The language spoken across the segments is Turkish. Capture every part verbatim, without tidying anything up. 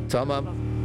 Tamam.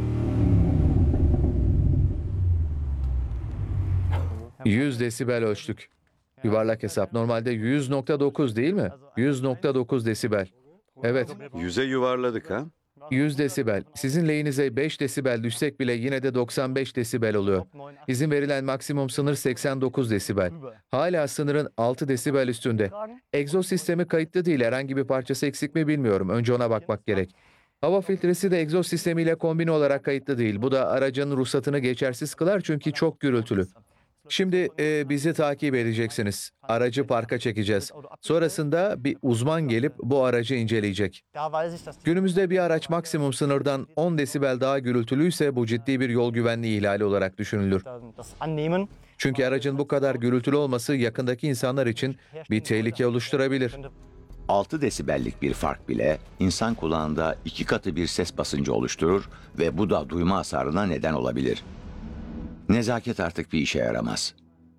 yüz desibel ölçtük. Yuvarlak hesap. Normalde yüz nokta dokuz değil mi? yüz nokta dokuz desibel. Evet, Yüze yuvarladık ha? yüz desibel. Sizin lehinize beş desibel düşsek bile yine de doksan beş desibel oluyor. İzin verilen maksimum sınır seksen dokuz desibel. Hala sınırın altı desibel üstünde. Egzoz sistemi kayıtlı değil. Herhangi bir parçası eksik mi bilmiyorum. Önce ona bakmak gerek. Hava filtresi de egzoz sistemiyle kombine olarak kayıtlı değil. Bu da aracın ruhsatını geçersiz kılar çünkü çok gürültülü. Şimdi e, bizi takip edeceksiniz. Aracı parka çekeceğiz. Sonrasında bir uzman gelip bu aracı inceleyecek. Günümüzde bir araç maksimum sınırdan on desibel daha gürültülüyse bu ciddi bir yol güvenliği ihlali olarak düşünülür. Çünkü aracın bu kadar gürültülü olması yakındaki insanlar için bir tehlike oluşturabilir. altı desibellik bir fark bile insan kulağında iki katı bir ses basıncı oluşturur ve bu da duyma hasarına neden olabilir. Nezaket artık bir işe yaramaz.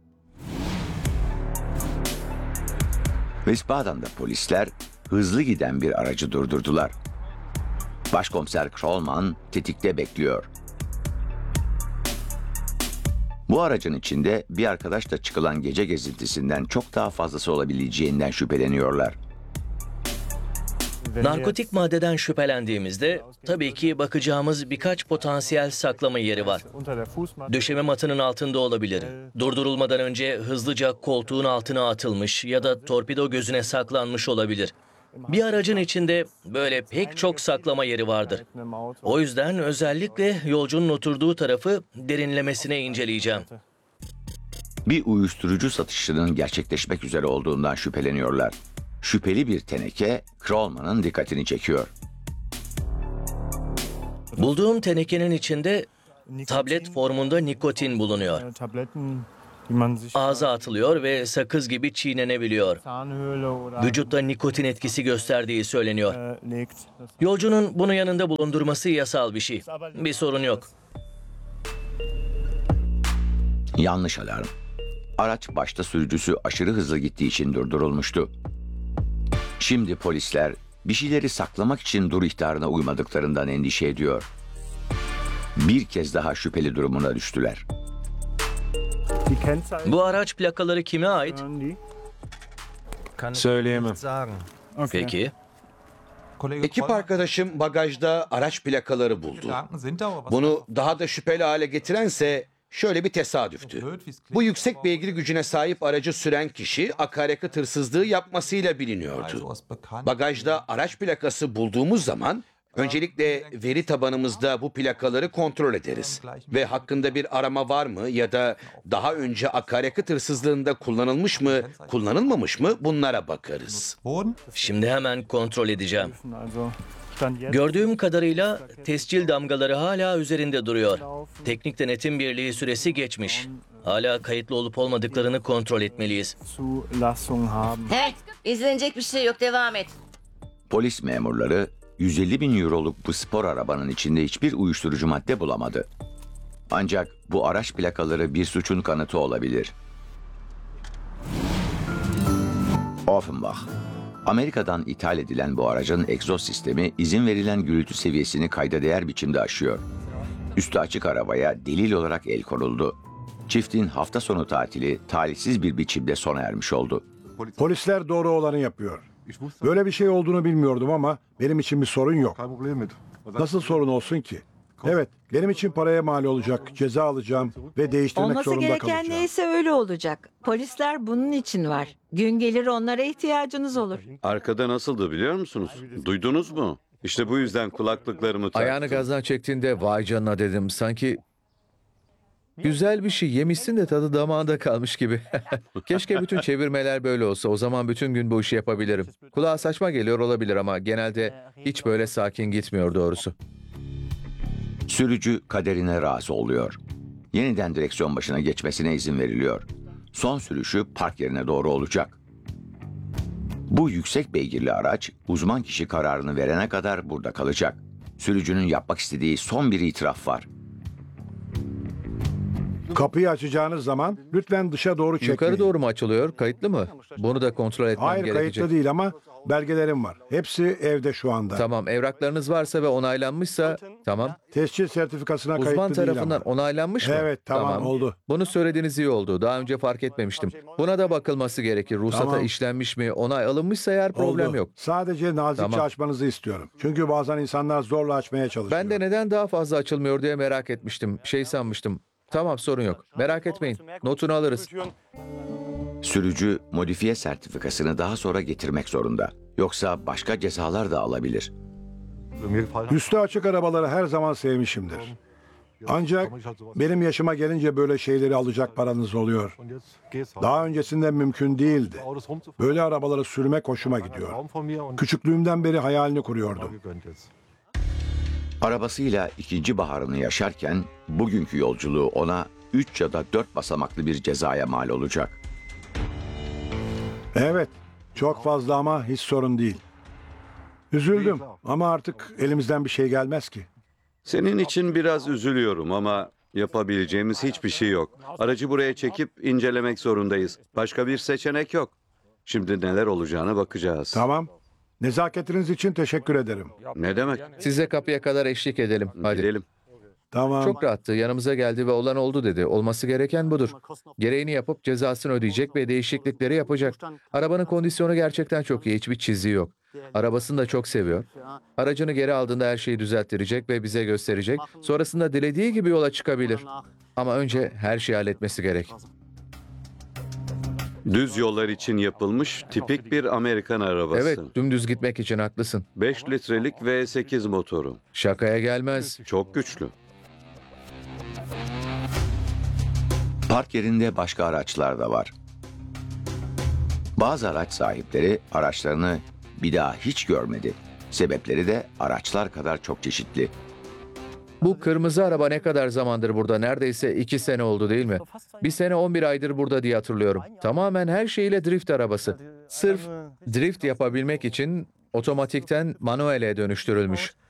Wiesbaden'da polisler hızlı giden bir aracı durdurdular. Başkomiser Krollman tetikte bekliyor. Bu aracın içinde bir arkadaşla çıkılan gece gezintisinden çok daha fazlası olabileceğinden şüpheleniyorlar. Narkotik maddeden şüphelendiğimizde tabii ki bakacağımız birkaç potansiyel saklama yeri var. Döşeme matının altında olabilir. Durdurulmadan önce hızlıca koltuğun altına atılmış ya da torpido gözüne saklanmış olabilir. Bir aracın içinde böyle pek çok saklama yeri vardır. O yüzden özellikle yolcunun oturduğu tarafı derinlemesine inceleyeceğim. Bir uyuşturucu satışının gerçekleşmek üzere olduğundan şüpheleniyorlar. Şüpheli bir teneke Krollman'ın dikkatini çekiyor. Bulduğum tenekenin içinde tablet formunda nikotin bulunuyor. Ağza atılıyor ve sakız gibi çiğnenebiliyor. Vücutta nikotin etkisi gösterdiği söyleniyor. Yolcunun bunu yanında bulundurması yasal bir şey. Bir sorun yok. Yanlış alarm. Araç başta sürücüsü aşırı hızlı gittiği için durdurulmuştu. Şimdi polisler bir şeyleri saklamak için dur ihtarına uymadıklarından endişe ediyor. Bir kez daha şüpheli durumuna düştüler. Bu araç plakaları kime ait? Söyleyemem. Peki. Ekip arkadaşım bagajda araç plakaları buldu. Bunu daha da şüpheli hale getirense şöyle bir tesadüftü. Bu yüksek beygir gücüne sahip aracı süren kişi akaryakıt hırsızlığı yapmasıyla biliniyordu. Bagajda araç plakası bulduğumuz zaman öncelikle veri tabanımızda bu plakaları kontrol ederiz. Ve hakkında bir arama var mı ya da daha önce akaryakıt hırsızlığında kullanılmış mı, kullanılmamış mı bunlara bakarız. Şimdi hemen kontrol edeceğim. Gördüğüm kadarıyla tescil damgaları hala üzerinde duruyor. Teknik denetim birliği süresi geçmiş. Hala kayıtlı olup olmadıklarını kontrol etmeliyiz. Hey, izlenecek bir şey yok, devam et. Polis memurları yüz elli bin euroluk bu spor arabanın içinde hiçbir uyuşturucu madde bulamadı. Ancak bu araç plakaları bir suçun kanıtı olabilir. Offenbach. Amerika'dan ithal edilen bu aracın egzoz sistemi izin verilen gürültü seviyesini kayda değer biçimde aşıyor. Üstü açık arabaya delil olarak el konuldu. Çiftin hafta sonu tatili talihsiz bir biçimde sona ermiş oldu. Polisler doğru olanı yapıyor. Böyle bir şey olduğunu bilmiyordum ama benim için bir sorun yok. Nasıl sorun olsun ki? Evet, benim için paraya mal olacak, ceza alacağım ve değiştirmek Olması zorunda gereken kalacağım. neyse öyle olacak. Polisler bunun için var. Gün gelir onlara ihtiyacınız olur. Arkada nasıldı biliyor musunuz? Duydunuz mu? İşte bu yüzden kulaklıklarımı taktım. Ayağını gazdan çektiğinde vay canına dedim. Sanki güzel bir şey yemişsin de tadı damağında kalmış gibi. Keşke bütün çevirmeler böyle olsa. O zaman bütün gün bu işi yapabilirim. Kulağa saçma geliyor olabilir ama genelde hiç böyle sakin gitmiyor doğrusu. Sürücü kaderine razı oluyor. Yeniden direksiyon başına geçmesine izin veriliyor. Son sürüşü park yerine doğru olacak. Bu yüksek beygirli araç uzman kişi kararını verene kadar burada kalacak. Sürücünün yapmak istediği son bir itiraf var. Kapıyı açacağınız zaman lütfen dışa doğru çekmeyin. Yukarı doğru mu açılıyor? Kayıtlı mı? Bunu da kontrol etmem Hayır, gerekecek. kayıtlı değil ama belgelerim var. Hepsi evde şu anda. Tamam, evraklarınız varsa ve onaylanmışsa tamam. Tescil sertifikasına kayıtlı Uzman değil tarafından ama. onaylanmış mı? Evet, tamam, oldu. Bunu söylediğiniz iyi oldu. Daha önce fark etmemiştim. Buna da bakılması gerekir. Ruhsata Tamam. işlenmiş mi? Onay alınmışsa eğer problem Oldu. yok. Sadece nazikçe Tamam. açmanızı istiyorum. Çünkü bazen insanlar zorla açmaya çalışıyor. Ben de neden daha fazla açılmıyor diye merak etmiştim. Şey sanmıştım. Tamam, sorun yok. Merak etmeyin. Notunu alırız. Sürücü modifiye sertifikasını daha sonra getirmek zorunda. Yoksa başka cezalar da alabilir. Üstü açık arabaları her zaman sevmişimdir. Ancak benim yaşıma gelince böyle şeyleri alacak paranız oluyor. Daha öncesinde mümkün değildi. Böyle arabaları sürmek hoşuma gidiyor. Küçüklüğümden beri hayalini kuruyordum. Arabasıyla ikinci baharını yaşarken bugünkü yolculuğu ona üç ya da dört basamaklı bir cezaya mal olacak. Evet, çok fazla ama hiç sorun değil. Üzüldüm ama artık elimizden bir şey gelmez ki. Senin için biraz üzülüyorum ama yapabileceğimiz hiçbir şey yok. Aracı buraya çekip incelemek zorundayız. Başka bir seçenek yok. Şimdi neler olacağına bakacağız. Tamam. Nezaketiniz için teşekkür ederim. Ne demek? Size kapıya kadar eşlik edelim. Hadi. Gidelim. Tamam. Çok rahattı. Yanımıza geldi ve olan oldu dedi. Olması gereken budur. Gereğini yapıp cezasını ödeyecek ve değişiklikleri yapacak. Arabanın kondisyonu gerçekten çok iyi. Hiçbir çiziği yok. Arabasını da çok seviyor. Aracını geri aldığında her şeyi düzelttirecek ve bize gösterecek. Sonrasında dilediği gibi yola çıkabilir. Ama önce her şeyi halletmesi gerek. Düz yollar için yapılmış tipik bir Amerikan arabası. Evet, dümdüz gitmek için haklısın. beş litrelik V sekiz motoru. Şakaya gelmez. Çok güçlü. Park yerinde başka araçlar da var. Bazı araç sahipleri araçlarını bir daha hiç görmedi. Sebepleri de araçlar kadar çok çeşitli. Bu kırmızı araba ne kadar zamandır burada? Neredeyse iki sene oldu değil mi? Bir sene on bir aydır burada diye hatırlıyorum. Tamamen her şeyiyle drift arabası. Sırf drift yapabilmek için otomatikten manuele dönüştürülmüş.